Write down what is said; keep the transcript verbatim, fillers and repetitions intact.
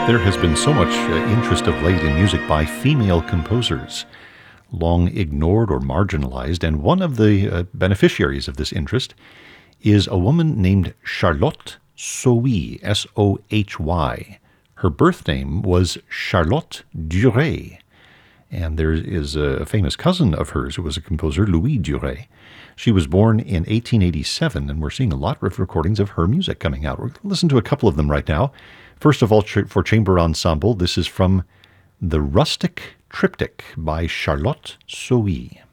There has been so much uh, interest of late in music by female composers, long ignored or marginalized, and one of the uh, beneficiaries of this interest is a woman named Charlotte Sohy, S O H Y. Her birth name was Charlotte Duret, and there is a famous cousin of hers who was a composer, Louis Duret. She was born in eighteen eighty-seven, and we're seeing a lot of recordings of her music coming out. We're going to listen to a couple of them right now. First of all, for chamber ensemble, this is from The Rustic Triptych by Charlotte Sohy.